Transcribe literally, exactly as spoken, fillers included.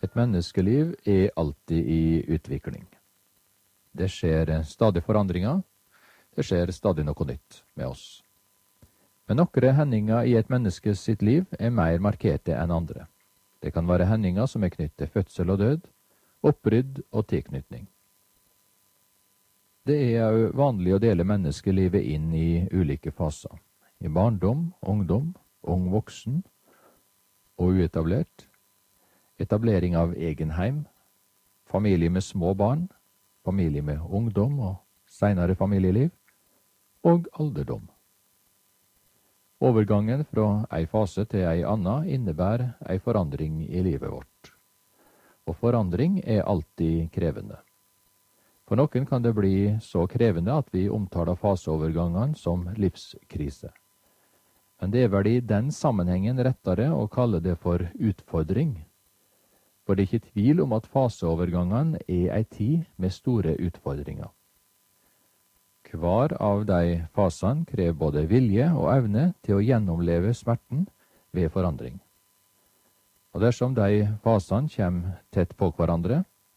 Et menneskeliv er alltid i utvikling. Det skjer stadig forandringer, det skjer stadig noe nytt med oss. Men noen hendinger i et menneskes sitt liv er mer markerte enn andre. Det kan være hendinger som er knyttet til fødsel og død, oppbrydd og tilknytning. Det er jo vanlig å dele menneskelivet inn i ulike faser. I barndom, ungdom, ung voksen og uetablert, etablering av egen heim, familie med små barn, familie med ungdom og senere familieliv, og alderdom. Overgangen fra ei fase til ei anna innebærer ei forandring i livet vårt. Og forandring er alltid krevende. For noen kan det bli så krevende at vi omtaler faseovergangene som livskrise. Men det er vel i den sammenhengen rettere å kalle det for utfordring. For det er ikke tvil om at faseovergangene er ei tid med store utfordringer. Hver av de fasene krever både vilje og evne til å gjennomleve smerten ved forandring. Og dersom de fasene kommer tett på hverandre,